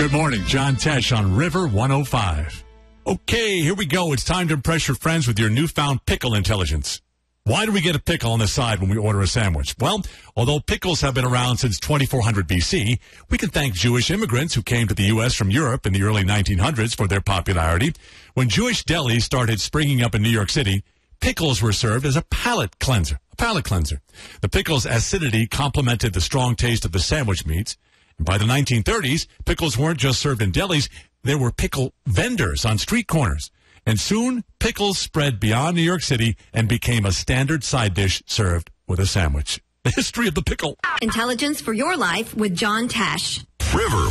Good morning, John Tesh on River 105. Okay, here we go. It's time to impress your friends with your newfound pickle intelligence. Why do we get a pickle on the side when we order a sandwich? Well, although pickles have been around since 2400 BC, we can thank Jewish immigrants who came to the U.S. from Europe in the early 1900s for their popularity. When Jewish delis started springing up in New York City, pickles were served as a palate cleanser. The pickle's acidity complemented the strong taste of the sandwich meats. And by the 1930s, pickles weren't just served in delis. There were pickle vendors on street corners. And soon, pickles spread beyond New York City and became a standard side dish served with a sandwich. The history of the pickle. Intelligence for your life with John Tesh. River